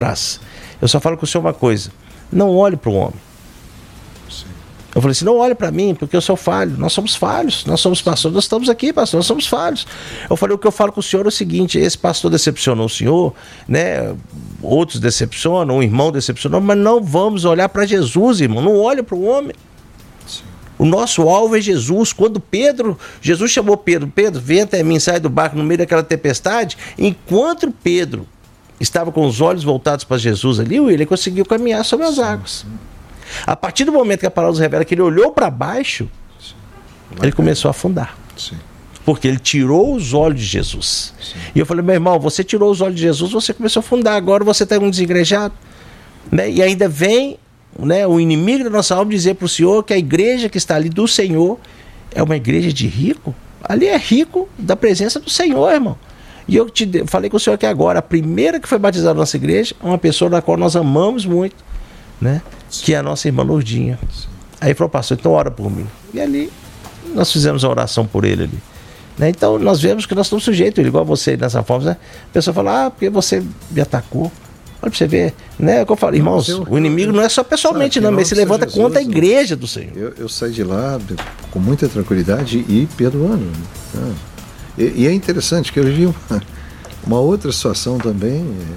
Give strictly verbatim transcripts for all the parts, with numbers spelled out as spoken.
graça. Eu só falo com o senhor uma coisa: não olhe para o homem. Sim. Eu falei assim: não olhe para mim, porque eu sou falho. Nós somos falhos, nós somos pastores, nós estamos aqui, pastor, nós somos falhos. Eu falei: o que eu falo com o senhor é o seguinte: esse pastor decepcionou o senhor, né? Outros decepcionam, um irmão decepcionou, mas não vamos olhar para Jesus, irmão. Não olhe para o homem. Sim. O nosso alvo é Jesus. Quando Pedro, Jesus chamou Pedro: Pedro, vem até mim, sai do barco no meio daquela tempestade. Enquanto Pedro estava com os olhos voltados para Jesus ali, ele conseguiu caminhar sobre as águas. A partir do momento que a palavra nos revela que ele olhou para baixo, ele começou a afundar. Sim. Porque ele tirou os olhos de Jesus. Sim. E eu falei: meu irmão, você tirou os olhos de Jesus, você começou a afundar. Agora você está um desigrejado, né? E ainda vem, né, o inimigo da nossa alma dizer para o senhor que a igreja que está ali do Senhor é uma igreja de rico. Ali é rico da presença do Senhor, irmão. E eu te falei com o senhor aqui agora: a primeira que foi batizada na nossa igreja é uma pessoa da qual nós amamos muito, né? Que é a nossa irmã Lourdinha. Sim. Aí falou: pastor, então ora por mim. E ali nós fizemos a oração por ele ali, né? Então nós vemos que nós estamos sujeitos, igual você nessa forma, né? A pessoa fala: ah, porque você me atacou. Olha pra você ver, né? Como eu falo, irmãos, eu, o inimigo eu, não é só pessoalmente, sabe, não, mas se levanta Jesus, contra a igreja do Senhor. Eu, eu saí de lá com muita tranquilidade e perdoando, né? E, e é interessante que eu vi uma, uma outra situação também, é,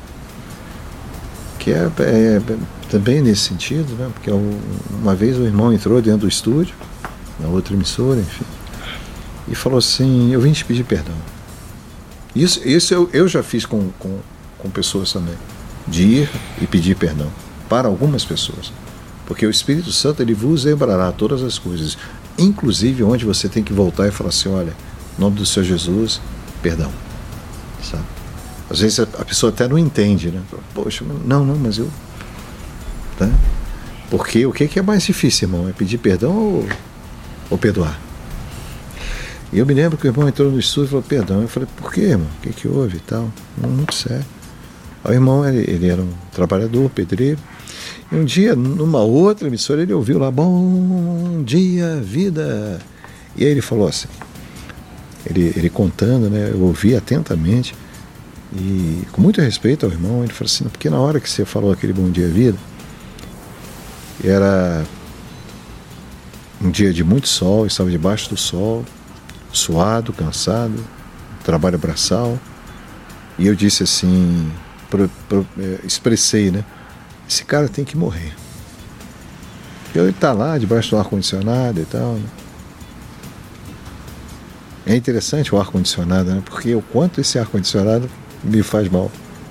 que é, é, também nesse sentido, né? Porque uma vez o irmão entrou dentro do estúdio, na outra emissora, enfim, e falou assim: eu vim te pedir perdão. Isso, isso eu, eu já fiz com, com, com pessoas também, de ir e pedir perdão para algumas pessoas, porque o Espírito Santo, ele vos lembrará todas as coisas, inclusive onde você tem que voltar e falar assim: olha, em nome do Senhor Jesus, perdão, sabe? Às vezes a pessoa até não entende, né? Poxa, não, não, mas eu... Tá? Porque o que é mais difícil, irmão? É pedir perdão ou, ou perdoar? E eu me lembro que o irmão entrou no estúdio e falou: perdão. Eu falei: por quê, irmão? O que que houve e tal? Não, muito sério. Aí o irmão, ele, ele era um trabalhador, pedreiro. E um dia, numa outra emissora, ele ouviu lá: bom dia, vida. E aí ele falou assim, ele, ele contando, né? Eu ouvi atentamente e com muito respeito ao irmão. Ele falou assim: porque na hora que você falou aquele bom dia, vida, era um dia de muito sol, estava debaixo do sol, suado, cansado, trabalho braçal. E eu disse assim, pro, pro, expressei, né? Esse cara tem que morrer. Ele está lá debaixo do ar-condicionado e tal, né? É interessante o ar-condicionado, né? Porque o quanto esse ar-condicionado me faz mal,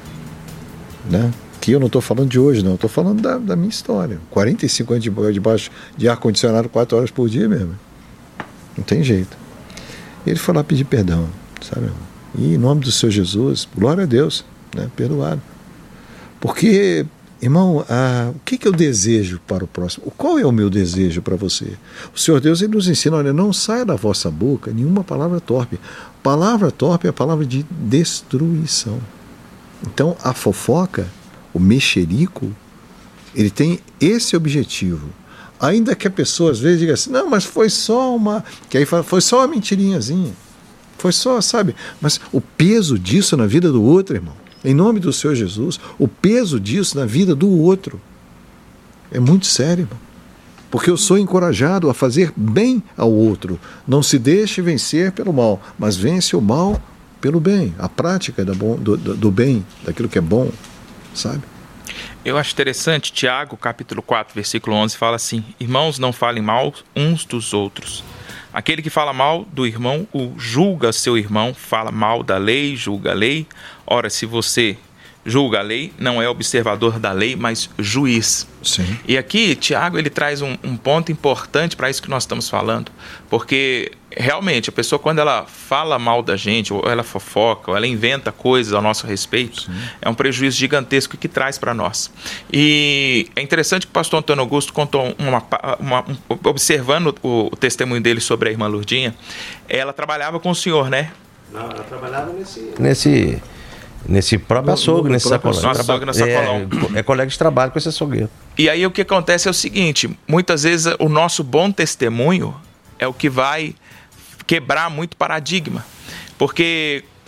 né? Que eu não estou falando de hoje, não. Estou falando da, da minha história. quarenta e cinco anos de, debaixo de ar-condicionado, quatro horas por dia mesmo. Não tem jeito. E ele foi lá pedir perdão, sabe? E em nome do Senhor Jesus, glória a Deus, né? Perdoado. Porque, irmão, ah, o que, que eu desejo para o próximo? Qual é o meu desejo para você? O Senhor Deus, ele nos ensina: olha, não saia da vossa boca nenhuma palavra torpe. Palavra torpe é a palavra de destruição. Então, a fofoca, o mexerico, ele tem esse objetivo. Ainda que a pessoa às vezes diga assim: não, mas foi só uma... Que aí fala, foi só uma mentirinhazinha. Foi só, sabe? Mas o peso disso na vida do outro, irmão, em nome do Senhor Jesus, o peso disso na vida do outro é muito sério, irmão. Porque eu sou encorajado a fazer bem ao outro. Não se deixe vencer pelo mal, mas vence o mal pelo bem. A prática do, bom, do, do bem, daquilo que é bom, sabe? Eu acho interessante, Tiago, capítulo quatro, versículo onze, fala assim: irmãos, não falem mal uns dos outros. Aquele que fala mal do irmão, o julga seu irmão, fala mal da lei, julga a lei. Ora, se você julga a lei, não é observador da lei, mas juiz. Sim. E aqui, Tiago, ele traz um, um ponto importante para isso que nós estamos falando, porque realmente a pessoa, quando ela fala mal da gente, ou ela fofoca, ou ela inventa coisas a nosso respeito, sim, é um prejuízo gigantesco que traz para nós. E é interessante que o pastor Antônio Augusto contou, uma, uma, um, observando o, o testemunho dele sobre a irmã Lourdinha, ela trabalhava com o senhor, né? Não, ela trabalhava nesse... nesse... Nesse próprio açougue, nesse sacolão. No açougue, no sacolão. É, é colega de trabalho com esse açougueiro. E aí o que acontece é o seguinte: muitas vezes o nosso bom testemunho é o que vai quebrar muito paradigma. Porque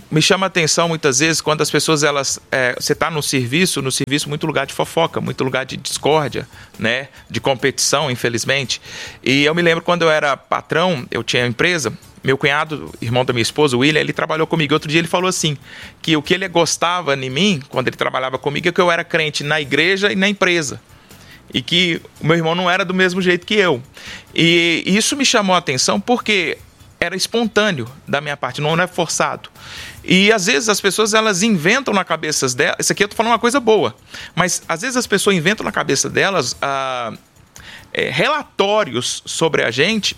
me chama a atenção muitas vezes quando as pessoas, elas, é, você está no serviço, no serviço muito lugar de fofoca, muito lugar de discórdia, né, de competição, infelizmente. E eu me lembro quando eu era patrão, eu tinha empresa, meu cunhado, irmão da minha esposa, o William, ele trabalhou comigo. Outro dia ele falou assim, que o que ele gostava em mim, quando ele trabalhava comigo, é que eu era crente na igreja e na empresa. E que o meu irmão não era do mesmo jeito que eu. E isso me chamou a atenção porque era espontâneo da minha parte, não é forçado. E às vezes as pessoas, elas inventam na cabeça delas, isso aqui eu tô falando uma coisa boa, mas às vezes as pessoas inventam na cabeça delas ah, é, relatórios sobre a gente,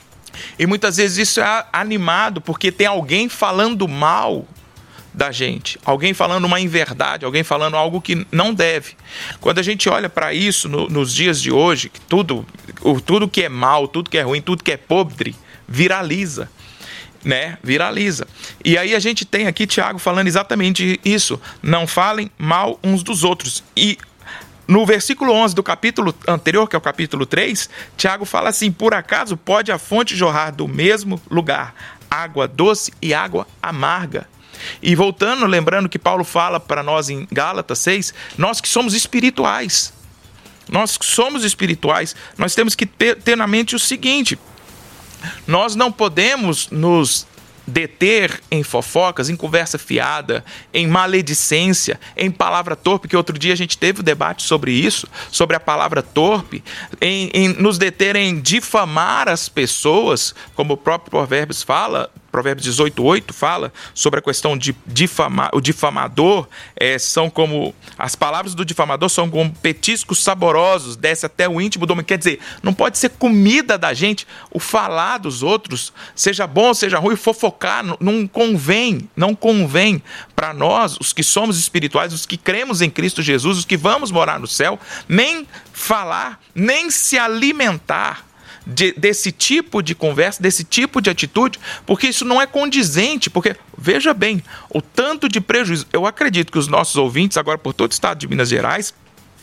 e muitas vezes isso é animado porque tem alguém falando mal da gente, alguém falando uma inverdade, alguém falando algo que não deve. Quando a gente olha para isso no, nos dias de hoje, que tudo, o, tudo que é mal, tudo que é ruim, tudo que é podre, viraliza, né? Viraliza. E aí a gente tem aqui Tiago falando exatamente isso. Não falem mal uns dos outros. E no versículo onze do capítulo anterior, que é o capítulo três, Tiago fala assim: por acaso pode a fonte jorrar do mesmo lugar água doce e água amarga? E voltando, lembrando que Paulo fala para nós em Gálatas seis, nós que somos espirituais, nós que somos espirituais, nós temos que ter, ter na mente o seguinte: nós não podemos nos deter em fofocas, em conversa fiada, em maledicência, em palavra torpe, que outro dia a gente teve um debate sobre isso, sobre a palavra torpe, em, em nos deter em difamar as pessoas, como o próprio Provérbios fala, Provérbios dezoito, oito fala sobre a questão de difamar, o difamador, é, são como, as palavras do difamador são como petiscos saborosos, desce até o íntimo do homem. Quer dizer, não pode ser comida da gente o falar dos outros, seja bom, seja ruim, fofocar, não, não convém, não convém para nós, os que somos espirituais, os que cremos em Cristo Jesus, os que vamos morar no céu, nem falar, nem se alimentar De, desse tipo de conversa, desse tipo de atitude, porque isso não é condizente, porque, veja bem, o tanto de prejuízo, eu acredito que os nossos ouvintes, agora por todo o estado de Minas Gerais,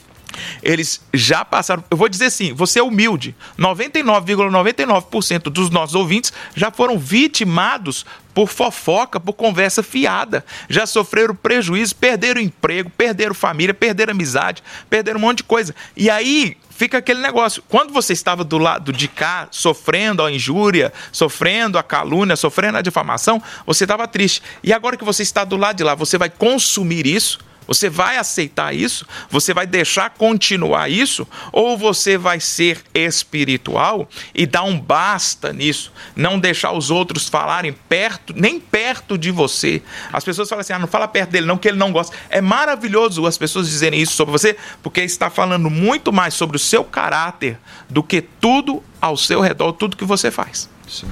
eles já passaram, eu vou dizer assim, você é humilde, noventa e nove vírgula noventa e nove por cento dos nossos ouvintes já foram vitimados por fofoca, por conversa fiada, já sofreram prejuízo, perderam emprego, perderam família, perderam amizade, perderam um monte de coisa, e aí fica aquele negócio, quando você estava do lado de cá, sofrendo a injúria, sofrendo a calúnia, sofrendo a difamação, você estava triste, e agora que você está do lado de lá, você vai consumir isso? Você vai aceitar isso? Você vai deixar continuar isso? Ou você vai ser espiritual e dar um basta nisso? Não deixar os outros falarem perto, nem perto de você. As pessoas falam assim, ah, não fala perto dele não, que ele não gosta. É maravilhoso as pessoas dizerem isso sobre você, porque está falando muito mais sobre o seu caráter do que tudo ao seu redor, tudo que você faz. Sim.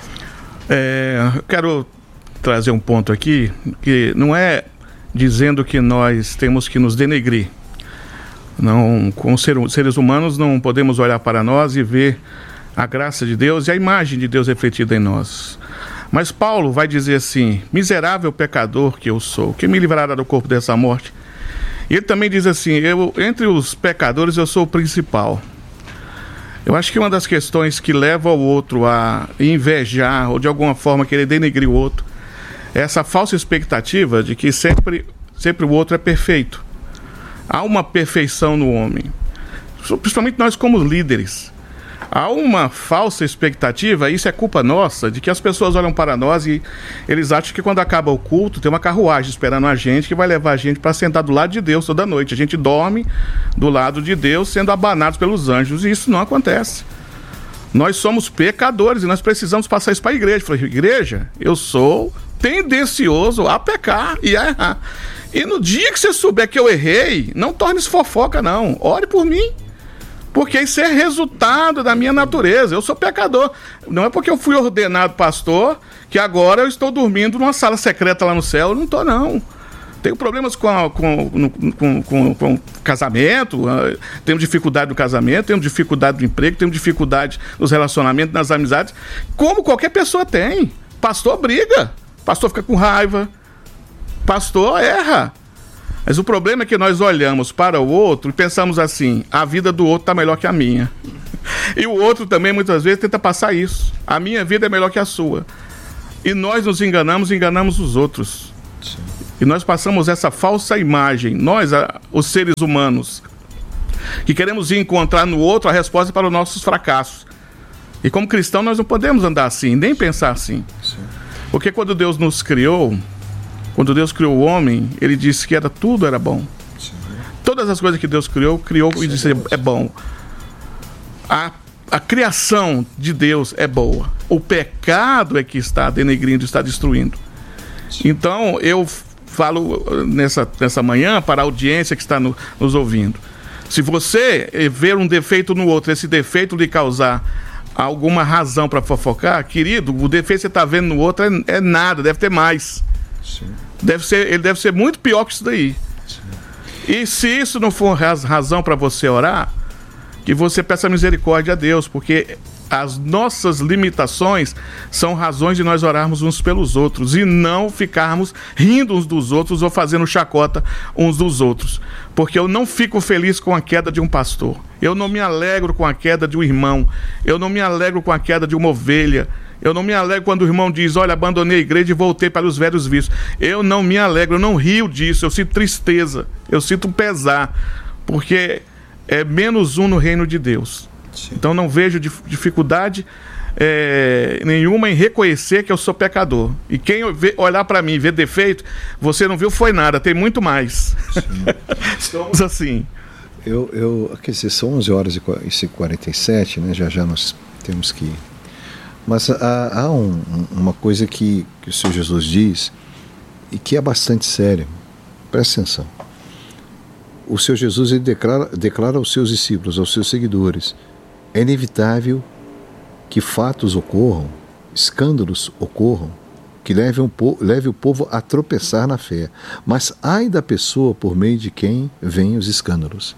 É, eu quero trazer um ponto aqui, que não é dizendo que nós temos que nos denegrir. Não, como ser, seres humanos não podemos olhar para nós e ver a graça de Deus e a imagem de Deus refletida em nós. Mas Paulo vai dizer assim: miserável pecador que eu sou, quem me livrará do corpo dessa morte? E ele também diz assim: eu, entre os pecadores eu sou o principal. Eu acho que uma das questões que leva o outro a invejar ou de alguma forma querer denegrir o outro, essa falsa expectativa de que sempre, sempre o outro é perfeito. Há uma perfeição no homem, principalmente nós como líderes. Há uma falsa expectativa, isso é culpa nossa, de que as pessoas olham para nós e eles acham que quando acaba o culto tem uma carruagem esperando a gente que vai levar a gente para sentar do lado de Deus toda noite. A gente dorme do lado de Deus sendo abanados pelos anjos, e isso não acontece. Nós somos pecadores e nós precisamos passar isso para a igreja. Falei, igreja, eu sou tendencioso a pecar e a errar. E no dia que você souber que eu errei, não torne-se fofoca, não. Ore por mim. Porque isso é resultado da minha natureza. Eu sou pecador. Não é porque eu fui ordenado pastor que agora eu estou dormindo numa sala secreta lá no céu. Eu não estou, não. Tenho problemas com, a, com, com, com, com casamento, tenho dificuldade no casamento, tenho dificuldade no emprego, tenho dificuldade nos relacionamentos, nas amizades, como qualquer pessoa tem. Pastor briga, pastor fica com raiva, pastor erra. Mas o problema é que nós olhamos para o outro e pensamos assim: a vida do outro está melhor que a minha. E o outro também muitas vezes tenta passar isso: a minha vida é melhor que a sua. E nós nos enganamos, enganamos os outros. Sim. E nós passamos essa falsa imagem, nós, a, os seres humanos, que queremos encontrar no outro a resposta para os nossos fracassos. E como cristão nós não podemos andar assim, nem pensar assim. Sim. Porque quando Deus nos criou, quando Deus criou o homem, ele disse que era, tudo era bom. Sim. Todas as coisas que Deus criou, criou e disse é bom. A, a criação de Deus é boa. O pecado é que está denegrindo, está destruindo. Sim. Então eu falo nessa, nessa manhã para a audiência que está no, nos ouvindo. Se você ver um defeito no outro, esse defeito lhe causar alguma razão para fofocar, querido, o defeito que você está vendo no outro é, é nada, deve ter mais. Sim. Deve ser, ele deve ser muito pior que isso daí. Sim. E se isso não for raz, razão para você orar, que você peça misericórdia a Deus, porque as nossas limitações são razões de nós orarmos uns pelos outros e não ficarmos rindo uns dos outros ou fazendo chacota uns dos outros. Porque eu não fico feliz com a queda de um pastor, eu não me alegro com a queda de um irmão, eu não me alegro com a queda de uma ovelha, eu não me alegro quando o irmão diz, olha, abandonei a igreja e voltei para os velhos vícios. Eu não me alegro, eu não rio disso, eu sinto tristeza, eu sinto pesar, porque é menos um no reino de Deus. Sim. Então não vejo dificuldade é, nenhuma em reconhecer que eu sou pecador. E quem vê, olhar para mim e ver defeito, você não viu foi nada, tem muito mais. Somos assim. Eu, eu, quer dizer, são onze horas e quarenta e sete, né? Já já nós temos que ir. Mas há, há um, uma coisa que, que o Senhor Jesus diz e que é bastante séria. Presta atenção. O Senhor Jesus ele declara, declara aos seus discípulos, aos seus seguidores, é inevitável que fatos ocorram, escândalos ocorram, que levem o, po- leve o povo a tropeçar na fé. Mas ai da pessoa por meio de quem vêm os escândalos.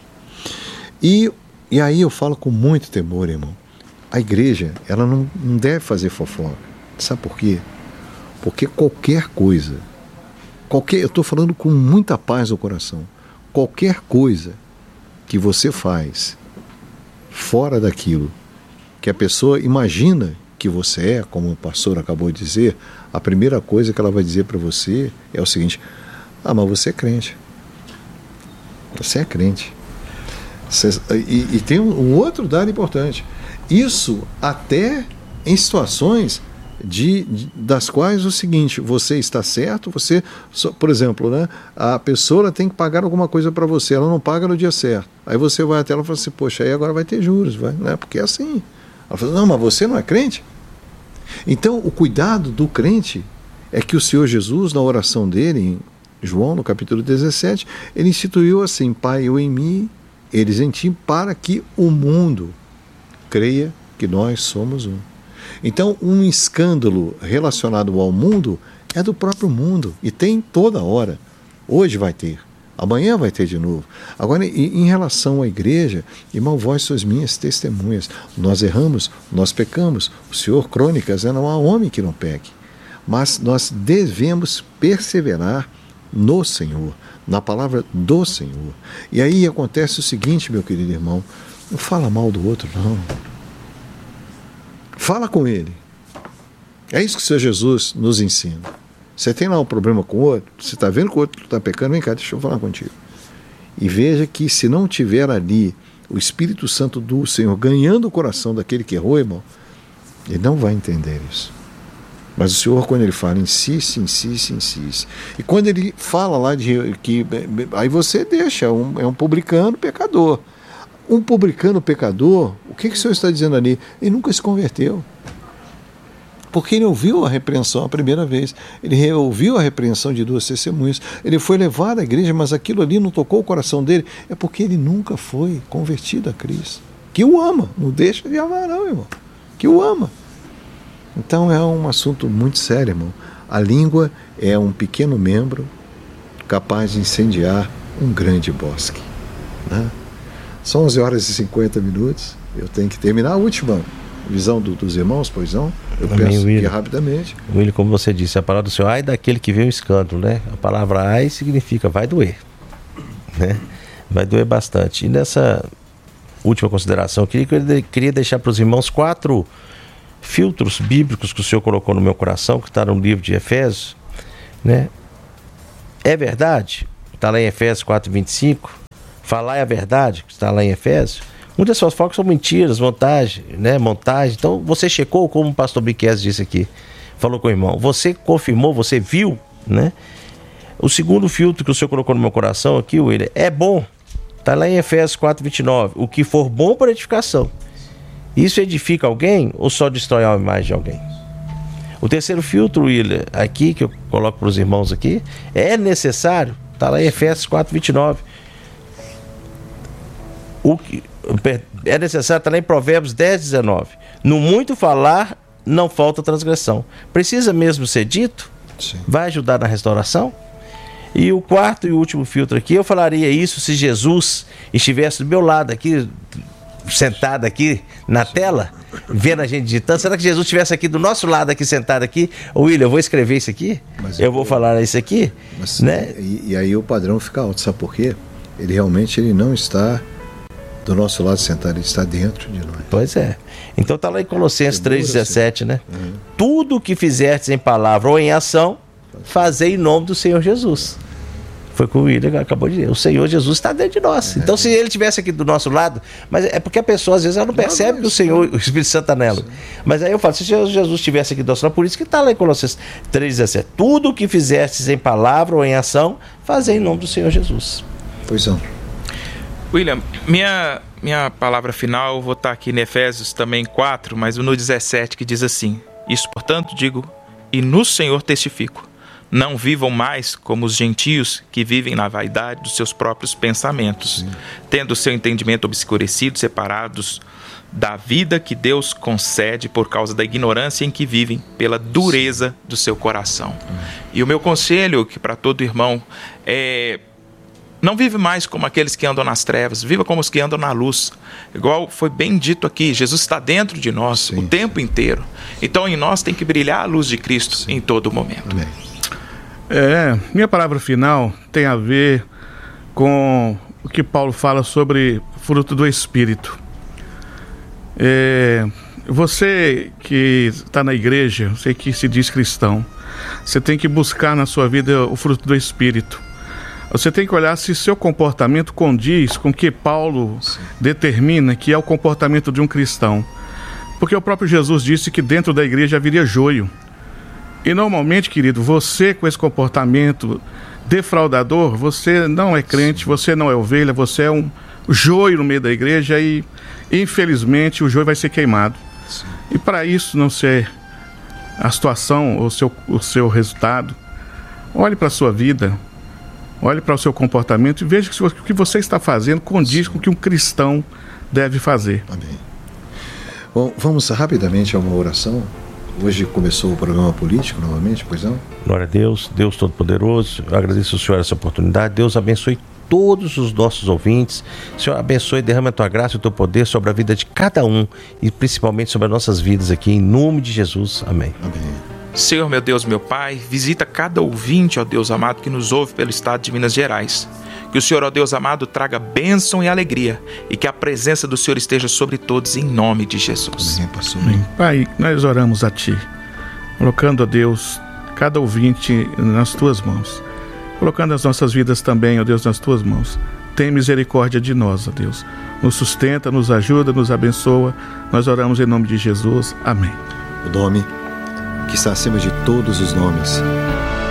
E, e aí eu falo com muito temor, irmão. A igreja, ela não, não deve fazer fofoca. Sabe por quê? Porque qualquer coisa, qualquer, eu estou falando com muita paz no coração, qualquer coisa que você faz fora daquilo que a pessoa imagina que você é, como o pastor acabou de dizer, a primeira coisa que ela vai dizer para você é o seguinte: ah, mas você é crente. Você é crente. Você, e, e tem um, um outro dado importante. Isso até em situações de, de, das quais o seguinte, você está certo, você, por exemplo, né, a pessoa tem que pagar alguma coisa para você, ela não paga no dia certo. Aí você vai até ela e fala assim, poxa, aí agora vai ter juros, vai, né? Porque é assim. Ela fala, não, mas você não é crente? Então, o cuidado do crente é que o Senhor Jesus, na oração dele, em João, no capítulo dezessete, ele instituiu assim, Pai, eu em mim, eles em ti, para que o mundo creia que nós somos um. Então, um escândalo relacionado ao mundo é do próprio mundo e tem toda hora. Hoje vai ter, amanhã vai ter de novo. Agora, em relação à igreja, irmão, vós sois minhas testemunhas. Nós erramos, nós pecamos. O Senhor, Crônicas, né? Não há homem que não peque. Mas nós devemos perseverar no Senhor, na palavra do Senhor. E aí acontece o seguinte, meu querido irmão, não fala mal do outro, não. Fala com ele. É isso que o Senhor Jesus nos ensina. Você tem lá um problema com o outro, você está vendo que o outro está pecando, vem cá, deixa eu falar contigo. E veja que se não tiver ali o Espírito Santo do Senhor ganhando o coração daquele que errou, irmão, ele não vai entender isso. Mas o Senhor, quando ele fala, insiste, insiste, insiste. E quando ele fala lá de que aí você deixa, é um, é um publicano pecador. Um publicano pecador, o que, que o Senhor está dizendo ali? Ele nunca se converteu. Porque ele ouviu a repreensão a primeira vez, ele ouviu a repreensão de duas testemunhas, ele foi levado à igreja, mas aquilo ali não tocou o coração dele, é porque ele nunca foi convertido a Cristo. Que o ama, não deixa de amar não, irmão. Que o ama. Então é um assunto muito sério, irmão. A língua é um pequeno membro capaz de incendiar um grande bosque, né? São onze horas e cinquenta minutos, eu tenho que terminar a última visão do, dos irmãos, pois não? Eu Amém, peço William. que rapidamente. William, como você disse, a palavra do Senhor, ai daquele que vê um escândalo, né? A palavra ai significa vai doer, né? Vai doer bastante. E nessa última consideração, eu queria, eu queria deixar para os irmãos quatro filtros bíblicos que o Senhor colocou no meu coração, que está no livro de Efésios, né? É verdade, está lá em Efésios quatro, vinte e cinco, falar é a verdade, que está lá em Efésios. Muitas dessas fofocas são mentiras, montagem, né? Montagem. Então, você checou, como o pastor Biquez disse aqui, falou com o irmão, você confirmou, você viu, né? O segundo filtro que o Senhor colocou no meu coração aqui, William, é bom. Está lá em Efésios quatro, vinte e nove. O que for bom para edificação. Isso edifica alguém ou só destrói a imagem de alguém? O terceiro filtro, William, aqui, que eu coloco para os irmãos aqui, é necessário. Está lá em Efésios quatro, vinte e nove. O que é necessário, está lá em Provérbios dez, dezenove. No muito falar, não falta transgressão. Precisa mesmo ser dito? Sim. Vai ajudar na restauração? E o quarto e último filtro aqui, eu falaria isso se Jesus estivesse do meu lado aqui, sentado aqui na tela, vendo a gente digitando. Será que Jesus estivesse aqui do nosso lado, aqui sentado aqui? Ô William, eu vou escrever isso aqui? Mas eu vou eu... falar isso aqui? Mas, né? e, e aí o padrão fica alto, sabe por quê? Ele realmente ele não está do nosso lado sentado, ele está dentro de nós. Pois é. Então está lá em Colossenses três, dezessete, né? Uhum. Tudo o que fizerdes em palavra ou em ação, fazei em nome do Senhor Jesus. Foi o que o William acabou de dizer. O Senhor Jesus está dentro de nós. É. Então, se ele estivesse aqui do nosso lado, mas é porque a pessoa às vezes ela não percebe não, que o Senhor, o Espírito Santo está nela. Sim. Mas aí eu falo, se Jesus estivesse aqui do nosso lado, por isso que está lá em Colossenses três, dezessete. Tudo o que fizestes em palavra ou em ação, fazei em nome do Senhor Jesus. Pois não. William, minha, minha palavra final, eu vou estar aqui em Efésios também quatro, mas no dezessete, que diz assim: isso, portanto, digo, e no Senhor testifico, não vivam mais como os gentios que vivem na vaidade dos seus próprios pensamentos, sim, tendo o seu entendimento obscurecido, separados da vida que Deus concede por causa da ignorância em que vivem, pela dureza, sim, do seu coração. Hum. E o meu conselho que para todo irmão é: não vive mais como aqueles que andam nas trevas, viva como os que andam na luz. Igual foi bem dito aqui, Jesus está dentro de nós, sim, o tempo inteiro. Então em nós tem que brilhar a luz de Cristo, sim, em todo momento. Amém. É, minha palavra final tem a ver com o que Paulo fala sobre fruto do Espírito. É, você que está na igreja, você que se diz cristão, você tem que buscar na sua vida o fruto do Espírito. Você tem que olhar se seu comportamento condiz com o que Paulo, sim, determina que é o comportamento de um cristão. Porque o próprio Jesus disse que dentro da igreja haveria joio. E normalmente, querido, você com esse comportamento defraudador, você não é crente, você não é ovelha, você é um joio no meio da igreja e, infelizmente, o joio vai ser queimado. Sim. E para isso não ser a situação, o seu, o seu resultado, olhe para a sua vida, olhe para o seu comportamento e veja se o que você está fazendo condiz, sim, com o que um cristão deve fazer. Amém. Bom, vamos rapidamente a uma oração. Hoje começou o programa político novamente, pois não? Glória a Deus, Deus Todo-Poderoso, eu agradeço ao Senhor essa oportunidade. Deus abençoe todos os nossos ouvintes. Senhor, abençoe e derrama a tua graça e o teu poder sobre a vida de cada um e principalmente sobre as nossas vidas aqui, em nome de Jesus. Amém. Amém. Senhor, meu Deus, meu Pai, visita cada ouvinte, ó Deus amado, que nos ouve pelo estado de Minas Gerais. Que o Senhor, ó Deus amado, traga bênção e alegria e que a presença do Senhor esteja sobre todos, em nome de Jesus. Amém, pastor. Amém. Pai, nós oramos a Ti, colocando, ó Deus, cada ouvinte nas Tuas mãos, colocando as nossas vidas também, ó Deus, nas Tuas mãos. Tem misericórdia de nós, ó Deus. Nos sustenta, nos ajuda, nos abençoa. Nós oramos em nome de Jesus. Amém. O nome que está acima de todos os nomes,